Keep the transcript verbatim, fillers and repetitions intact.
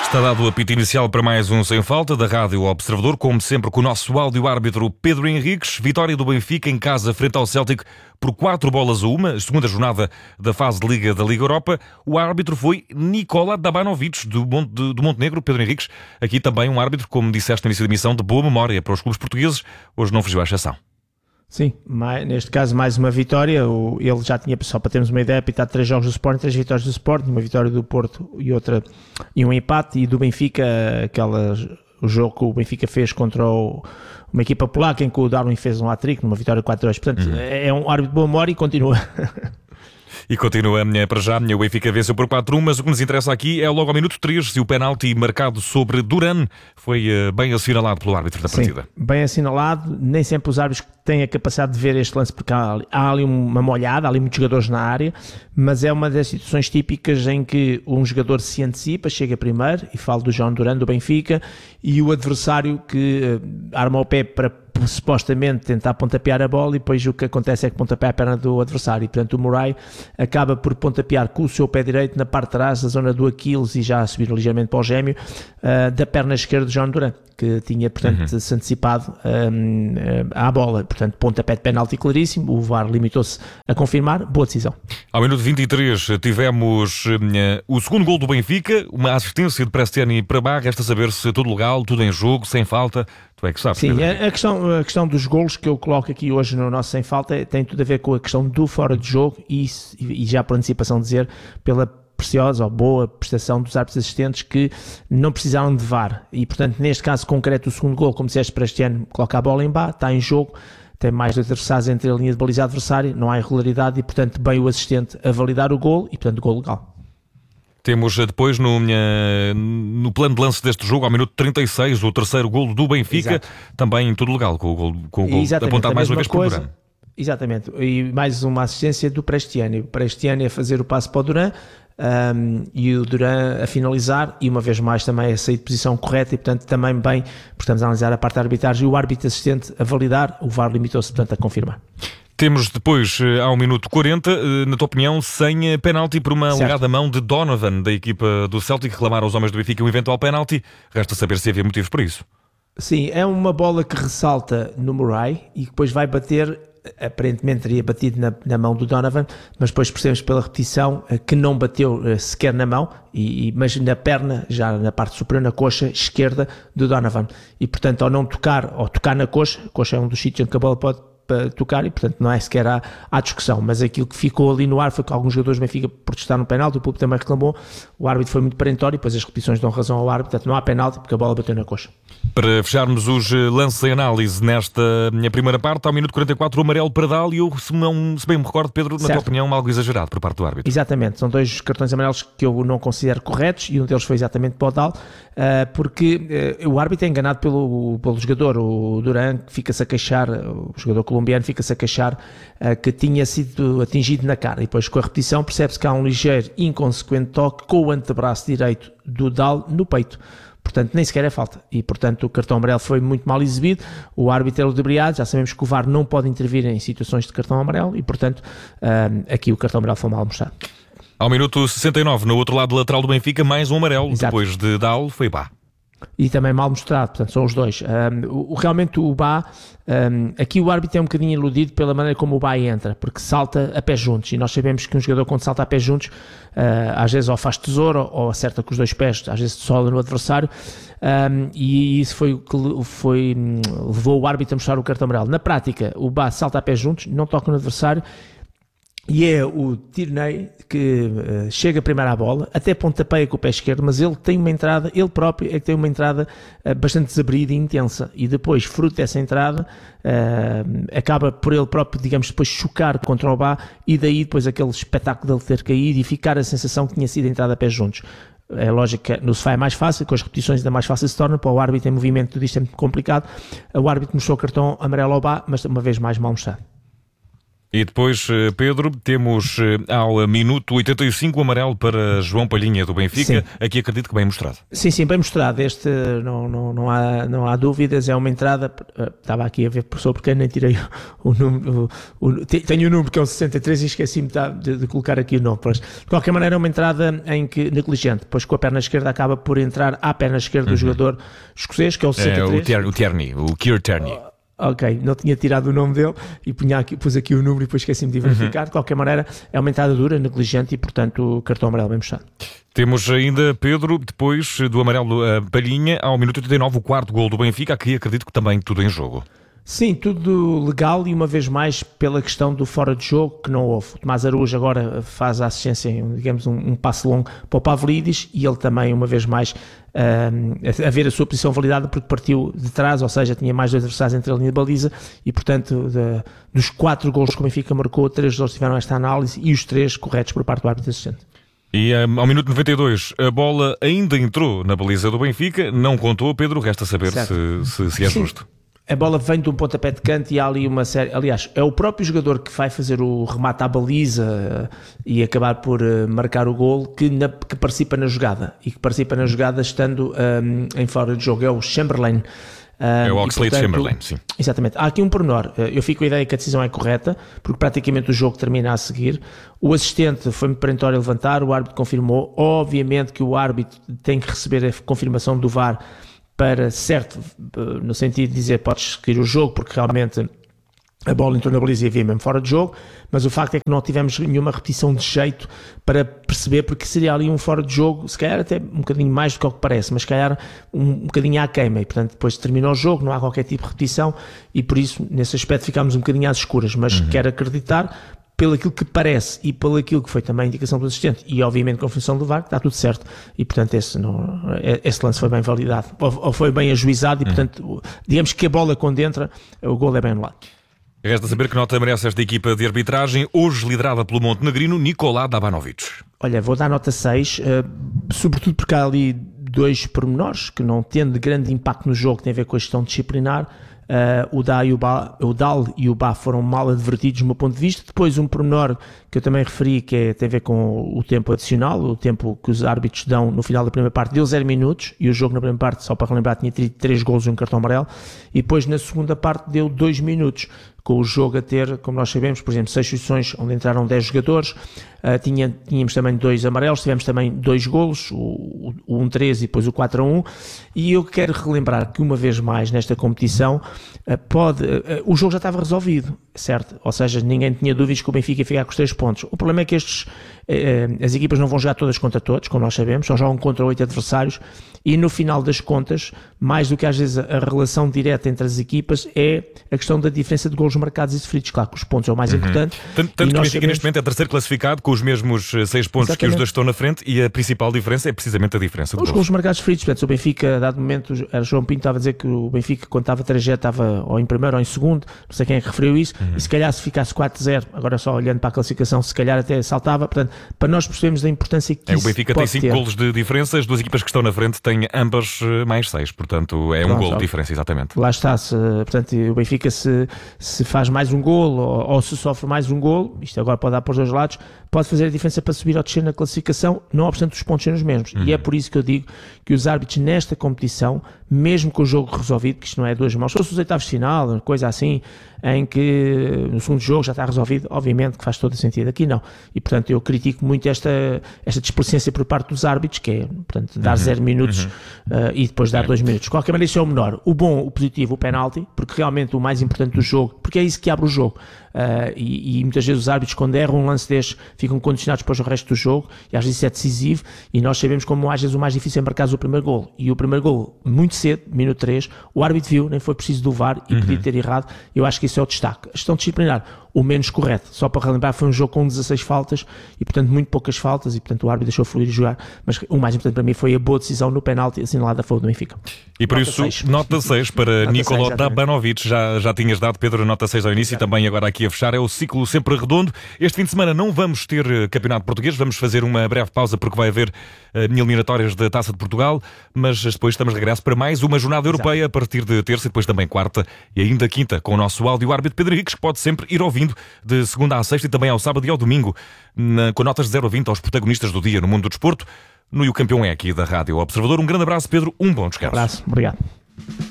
Está dado o apito inicial para mais um Sem Falta da Rádio Observador, como sempre com o nosso áudio-árbitro Pedro Henriques. Vitória do Benfica em casa frente ao Celtic por quatro bolas a uma, segunda jornada da fase de Liga da Liga Europa. O árbitro foi Nikola Dabanovic, do, Monte, do Montenegro. Pedro Henriques, aqui também um árbitro, como disseste no início da emissão, de boa memória para os clubes portugueses. Hoje não fugiu à exceção. Sim, neste caso mais uma vitória. Ele já tinha, só para termos uma ideia, apitado três jogos do Sporting, três vitórias do Sporting, uma vitória do Porto e outra e um empate, e do Benfica, aquela, o jogo que o Benfica fez contra o, uma equipa polaca em que o Darwin fez um hat-trick, numa vitória quatro a dois. Portanto, uhum. é um árbitro de boa memória e continua. E continua para já, o Benfica venceu por quatro a um, mas o que nos interessa aqui é logo ao minuto três, se o penalti marcado sobre Duran foi bem assinalado pelo árbitro da partida. Sim, bem assinalado. Nem sempre os árbitros têm a capacidade de ver este lance, porque há, há ali uma molhada, há ali muitos jogadores na área, mas é uma das situações típicas em que um jogador se antecipa, chega primeiro, e falo do João Duran, do Benfica, e o adversário que uh, arma o pé para supostamente tentar pontapear a bola, e depois o que acontece é que pontapeia a perna do adversário, e portanto o Murray acaba por pontapear com o seu pé direito na parte de trás, na zona do Aquiles, e já a subir ligeiramente para o gêmeo, uh, da perna esquerda do João Duran, que tinha portanto uhum. se antecipado um, à bola. Portanto, pontapé de penalti claríssimo, o V A R limitou-se a confirmar, boa decisão. Ao minuto vinte e três tivemos uh, o segundo gol do Benfica, uma assistência de Prestiani para Bá. Resta saber se tudo legal, tudo em jogo, sem falta. Tu é que sabes. Sim, a, a, questão, a questão dos golos que eu coloco aqui hoje no nosso Sem Falta tem tudo a ver com a questão do fora de jogo e, e já por antecipação dizer, pela preciosa ou boa prestação dos árbitros assistentes que não precisaram de V A R. E portanto, neste caso concreto, o segundo gol, como disseste, para este ano, coloca a bola em Bá, está em jogo, tem mais dois adversários entre a linha de baliza adversária, não há irregularidade e portanto bem o assistente a validar o gol e portanto o gol legal. Temos depois no, no plano de lance deste jogo, ao minuto trinta e seis, o terceiro golo do Benfica. Exato. Também tudo legal, com o golo, com o golo apontado mais uma vez por Duran. Exatamente, e mais uma assistência do Prestiani. O Prestiani a fazer o passo para o Duran, um, e o Duran a finalizar, e uma vez mais também a sair de posição correta, e portanto também bem, porque estamos a analisar a parte da arbitragem, e o árbitro assistente a validar, o V A R limitou-se portanto a confirmar. Temos depois, ao minuto quarenta, na tua opinião, sem penalti por uma alegada mão de Donovan, da equipa do Celtic, reclamar aos homens do Benfica um eventual penalti. Resta saber se havia motivos para isso. Sim, é uma bola que ressalta no Murray e depois vai bater, aparentemente teria batido na, na mão do Donovan, mas depois percebemos pela repetição que não bateu sequer na mão, e, mas na perna, já na parte superior, na coxa esquerda do Donovan. E portanto, ao não tocar, ou tocar na coxa, a coxa é um dos sítios onde a bola pode para tocar, e portanto não é sequer à, à discussão, mas aquilo que ficou ali no ar foi que alguns jogadores do Benfica protestaram no penalti, o público também reclamou, o árbitro foi muito perentório, e depois as repetições dão razão ao árbitro, portanto não há penalti porque a bola bateu na coxa. Para fecharmos os lances em análise nesta minha primeira parte, ao minuto quarenta e quatro o amarelo para Dal, e eu, se, não, se bem me recordo, Pedro, na certo. tua opinião, algo exagerado por parte do árbitro. Exatamente, são dois cartões amarelos que eu não considero corretos, e um deles foi exatamente para o Dal, porque o árbitro é enganado pelo, pelo jogador, o Duran, que fica-se a queixar, o jogador colombiano fica-se a queixar uh, que tinha sido atingido na cara, e depois com a repetição percebe-se que há um ligeiro inconsequente toque com o antebraço direito do Dal no peito, portanto nem sequer é falta, e portanto o cartão amarelo foi muito mal exibido, o árbitro é ludibriado, já sabemos que o V A R não pode intervir em situações de cartão amarelo, e portanto uh, aqui o cartão amarelo foi mal mostrado. Ao minuto sessenta e nove, no outro lado lateral do Benfica, mais um amarelo. Exato. Depois de Dal foi Bá. E também mal mostrado, portanto são os dois. Um, o, realmente o Bá, um, aqui o árbitro é um bocadinho iludido pela maneira como o Bá entra, porque salta a pé juntos, e nós sabemos que um jogador quando salta a pé juntos, uh, às vezes ou faz tesouro ou acerta com os dois pés, às vezes sola no adversário, um, e isso foi o que foi, levou o árbitro a mostrar o cartão amarelo. Na prática, o Bá salta a pé juntos, não toca no adversário, e é o Tierney que uh, chega primeiro à bola, até pontapeia com o pé esquerdo, mas ele tem uma entrada, ele próprio é que tem uma entrada uh, bastante desabrida e intensa, e depois, fruto dessa entrada, uh, acaba por ele próprio, digamos, depois chocar contra o Bá, e daí depois aquele espetáculo dele ter caído e ficar a sensação que tinha sido a entrada a pés juntos. É lógico que no sofá é mais fácil, com as repetições ainda mais fácil se torna, para o árbitro em movimento tudo isto é muito complicado. O árbitro mostrou o cartão amarelo ao Bá, mas uma vez mais mal mostrado. E depois, Pedro, temos ao minuto oitenta e cinco o amarelo para João Palhinha do Benfica. Sim. Aqui acredito que bem mostrado. Sim, sim, bem mostrado. Este não, não, não, há, não há dúvidas, é uma entrada. Estava aqui a ver sobre quem nem tirei o, o número. O, o, tenho o número que é o sessenta e três e esqueci-me de, de colocar aqui o nome. Mas, de qualquer maneira, é uma entrada em que negligente. Depois com a perna esquerda acaba por entrar à perna esquerda do uhum. jogador escocês, que é o sessenta e três. É, o Tierney, o Keir Tierney. Ok, não tinha tirado o nome dele e punha aqui, pus aqui o número e depois esqueci-me de verificar. Uhum. De qualquer maneira, é uma entrada dura, negligente e, portanto, cartão amarelo bem mostrado. Temos ainda, Pedro, depois do amarelo a Palhinha, ao minuto oitenta e nove, o quarto gol do Benfica. Aqui acredito que também tudo em jogo. Sim, tudo legal e uma vez mais pela questão do fora de jogo que não houve. O Tomás Araújo agora faz a assistência, digamos, um, um passo longo para o Pavlidis e ele também, uma vez mais, um, a ver a sua posição validada porque partiu de trás, ou seja, tinha mais dois adversários entre a linha de baliza e, portanto, de, dos quatro golos que o Benfica marcou, três deles tiveram esta análise e os três corretos por parte do árbitro assistente. E um, ao minuto noventa e dois, a bola ainda entrou na baliza do Benfica, não contou, Pedro, resta saber se, se, se é Sim. justo. A bola vem de um pontapé de canto e há ali uma série... Aliás, é o próprio jogador que vai fazer o remate à baliza e acabar por marcar o golo que, na, que participa na jogada. E que participa na jogada estando um, em fora de jogo. É o Chamberlain. Um, é o Oxlade-Chamberlain, sim. Exatamente. Há aqui um pormenor. Eu fico com a ideia que a decisão é correta, porque praticamente o jogo termina a seguir. O assistente foi-me perentório a levantar, o árbitro confirmou. Obviamente que o árbitro tem que receber a confirmação do V A R para, certo, no sentido de dizer podes seguir o jogo, porque realmente a bola entrou na baliza e havia mesmo fora de jogo, mas o facto é que não tivemos nenhuma repetição de jeito para perceber, porque seria ali um fora de jogo, se calhar até um bocadinho mais do que o que parece, mas se calhar um, um bocadinho à queima, e portanto depois terminou o jogo, não há qualquer tipo de repetição, e por isso, nesse aspecto, ficámos um bocadinho às escuras, mas uhum. quero acreditar, pelo aquilo que parece e pelo aquilo que foi também a indicação do assistente e obviamente com a função do V A R, está tudo certo e portanto esse, não, esse lance foi bem validado ou, ou foi bem ajuizado e portanto uhum. digamos que a bola quando entra o golo é bem anulado. Resta saber que nota merece esta equipa de arbitragem, hoje liderada pelo montenegrino Nikola Dabanovic. Olha, vou dar nota seis, uh, sobretudo porque há ali dois pormenores que não tendo grande impacto no jogo, que tem a ver com a gestão disciplinar. Uh, o, D A e o, Ba, o D A L e o B A foram mal advertidos do meu ponto de vista. Depois um pormenor que eu também referi, que é, tem a ver com o tempo adicional, o tempo que os árbitros dão no final da primeira parte, deu zero minutos, e o jogo na primeira parte, só para relembrar, tinha três golos e um cartão amarelo, e depois na segunda parte deu dois minutos, com o jogo a ter, como nós sabemos, por exemplo, seis sessões onde entraram dez jogadores, uh, tinha, tínhamos também dois amarelos, tivemos também dois golos, o, o um três e depois o quatro a um, e eu quero relembrar que uma vez mais nesta competição, uh, pode, uh, o jogo já estava resolvido, certo? Ou seja, ninguém tinha dúvidas que o Benfica ia ficar com os três pontos. O problema é que estes, uh, as equipas não vão jogar todas contra todos, como nós sabemos, só jogam contra oito adversários, e no final das contas, mais do que às vezes a, a relação direta entre as equipas, é a questão da diferença de golos marcados e sofridos. Claro que os pontos é o mais uhum. importante. Tanto, tanto que o Benfica sabemos... neste momento é terceiro classificado com os mesmos seis pontos Exatamente. Que os dois estão na frente e a principal diferença é precisamente a diferença de os golos. golos marcados sofridos. Portanto, o Benfica, a dado momento, era João Pinto estava a dizer que o Benfica, quando estava trajeto, estava ou em primeiro ou em segundo, não sei quem é que referiu isso, uhum. e se calhar se ficasse quatro a zero, agora só olhando para a classificação, se calhar até saltava. Portanto, para nós percebemos a importância que é, isso o Benfica tem cinco golos de diferença, as duas equipas que estão na frente têm ambas mais seis, portanto é um Pronto, golo de diferença, exatamente. Lá está, se, portanto, o Benfica se, se faz mais um golo ou, ou se sofre mais um golo, isto agora pode dar para os dois lados, pode fazer a diferença para subir ou descer na classificação, não obstante os pontos serem os mesmos. Uhum. E é por isso que eu digo que os árbitros nesta competição, mesmo com o jogo resolvido, que isto não é dois mãos, se fosse os oitavos de final, coisa assim, em que no segundo jogo já está resolvido, obviamente que faz todo o sentido. Aqui não. E portanto eu critico muito esta, esta displicência por parte dos árbitros, que é, portanto, dar uhum. zero minutos uhum. uh, e depois dar é. dois minutos. De qualquer maneira, isso é o menor. O bom, o positivo, o penalti, porque realmente o mais importante do jogo, porque é isso que abre o jogo. Uh, e, e muitas vezes os árbitros, quando erram um lance deste, ficam condicionados para o resto do jogo, e às vezes isso é decisivo, e nós sabemos como às vezes o mais difícil é marcar o primeiro golo. E o primeiro golo, muito cedo, minuto três, o árbitro viu, nem foi preciso do V A R e uhum. podia ter errado. Eu acho que isso é o destaque. A gestão disciplinar, o menos correto. Só para relembrar, foi um jogo com dezasseis faltas e, portanto, muito poucas faltas, e, portanto, o árbitro deixou fluir e jogar. Mas o mais importante para mim foi a boa decisão no penalti assinalada a favor do Benfica. E por nota isso, seis. Nota seis para Nikola Dabanovic. Já, já tinhas dado, Pedro, a nota seis ao início, já. E também agora aqui a fechar é o ciclo sempre redondo. Este fim de semana não vamos ter campeonato português, vamos fazer uma breve pausa porque vai haver uh, eliminatórias da Taça de Portugal, mas depois estamos de regresso para mais uma jornada europeia a partir de terça e depois também quarta e ainda quinta, com o nosso áudio-árbitro Pedro Henriques, que pode sempre ir ouvindo de segunda à sexta e também ao sábado e ao domingo, na, com notas de zero a vinte aos protagonistas do dia no mundo do desporto. No E o Campeão é aqui da Rádio Observador. Um grande abraço, Pedro, um bom descanso. Um abraço, obrigado.